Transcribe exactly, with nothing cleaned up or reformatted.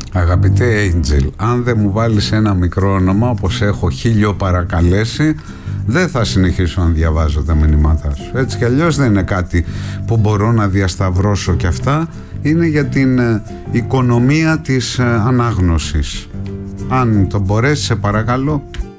Αγαπητέ Angel, αν δεν μου βάλεις ένα μικρό όνομα όπως έχω χίλιο παρακαλέσει, δεν θα συνεχίσω να διαβάζω τα μηνύματά σου. Έτσι κι αλλιώς δεν είναι κάτι που μπορώ να διασταυρώσω, και αυτά είναι για την ε, οικονομία της ε, ανάγνωσης. Αν το μπορέσεις, σε παρακαλώ,